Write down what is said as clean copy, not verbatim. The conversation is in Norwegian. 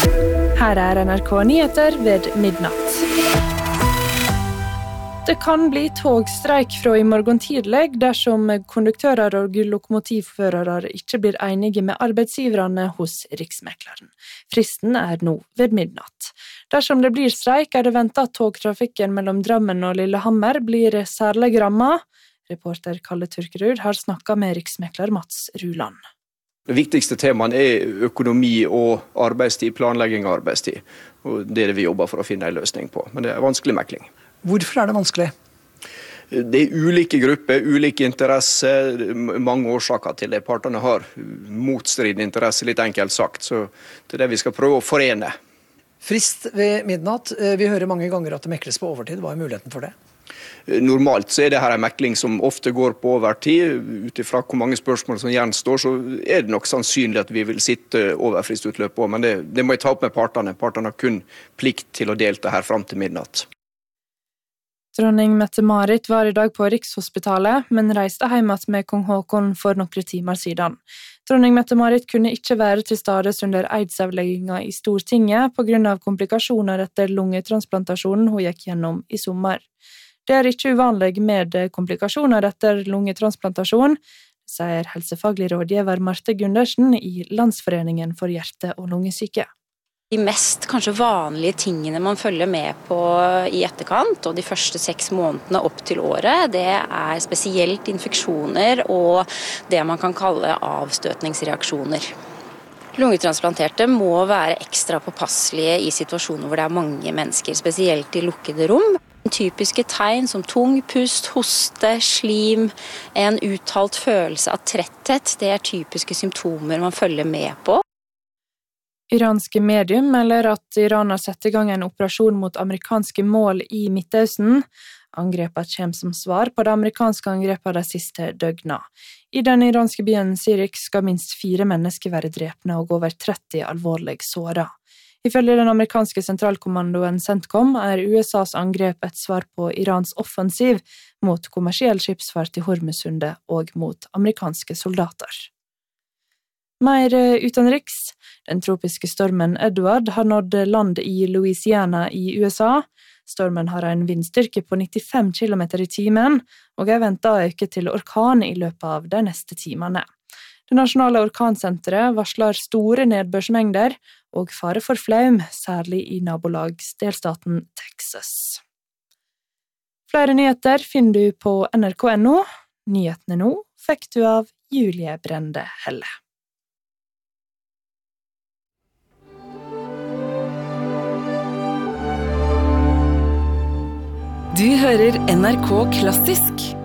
Her er NRK Nyheter ved midnatt. Det kan bli togstreik fra i morgen tidlig dersom konduktører og lokomotivførere ikke blir enige med arbeidsgiverne hos Riksmekleren. Fristen er nå ved midnatt. Dersom det blir streik, er det ventet at togtrafikken mellom Drammen og Lillehammer blir særlig rammet. Reporter Kalle Turkerud har snakket med riksmekler Mats Ruland. Det viktigste temaen er økonomi og arbeidstid, planlegging av arbeidstid. Og det er det vi jobber for å finne en løsning på, men det er vanskelig mekling. Hvorfor er det vanskelig? Det er ulike grupper, ulike interesser, mange årsaker til det. Partene har motstridende interesser, litt enkelt sagt, så det er det vi skal prøve å forene. Frist ved midnatt. Vi hører mange ganger at det mekles på overtid. Hva er muligheten for det? Normalt så er det her en mekling som ofte går på over tid. Ut ifra hvor mange spørsmål som gjenstår, så er det nok sannsynlig at vi vil sitte over fristutløpet også. Men det må jeg ta opp med partene. Partene har kun plikt til å delta her fram til midnatt. Dronning Mette-Marit var i dag på Rikshospitalet, men reiste hjem med kong Håkon for noen timer siden. Dronning Mette-Marit kunne ikke være til stades under eidsavleggingen i Stortinget på grunn av komplikasjoner etter lungetransplantasjonen hun gikk gjennom i sommer. Det er ikke uvanlig med komplikasjoner etter lungetransplantasjon, sier helsefaglig rådgiver Marte Gundersen i Landsforeningen for hjerte- og lungesyke. De mest kanskje vanlige tingene man følger med på i etterkant, og de første 6 månedene opp til året, det er spesielt infeksjoner og det man kan kalle avstøtningsreaksjoner. Lungetransplanterte må være ekstra påpasselige i situasjoner hvor det er mange mennesker, spesielt i lukkede rom. Typiske tegn som tung pust, hoste, slim, en uttalt følelse av tretthet, det er typiske symptomer man følger med på. Iranske medium melder at Iran har satt i gang en operasjon mot amerikanske mål i Midtøsten. Angrepet kommer som svar på det amerikanske angrepet de siste døgna. I den iranske byen Sirik skal minst 4 mennesker være drepne og over 30 alvorlig såret. Ifølge den amerikanske sentralkommandoen CENTCOM er USAs angrep et svar på Irans offensiv mot kommersiell skipsfart i Hormuzsundet og mot amerikanske soldater. Mer utenriks. Den tropiske stormen Edward har nådd land i Louisiana i USA. Stormen har en vindstyrke på 95 km i timen, og er ventet å øke til orkan i løpet av de neste timene. Det nasjonale orkansenteret varsler store nedbørsmengder og fare for flaum, særlig i nabolagsdelstaten Texas. Flere nyheter finner du på nrk.no. Nyhetene nå fikk du av Julie Brende Helle. Du hører NRK Klassisk